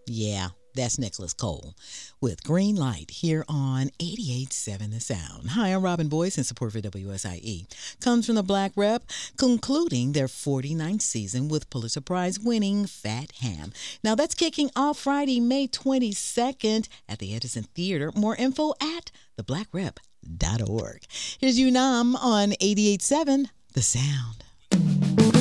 Yeah, that's Nicholas Cole with Green Light here on 88.7 The Sound. Hi, I'm Robin Boyce, and support for WSIE comes from the Black Rep, concluding their 49th season with Pulitzer Prize-winning Fat Ham. Now, that's kicking off Friday, May 22nd at the Edison Theater. More info at theblackrep.org. Here's Unam on 88.7 The Sound.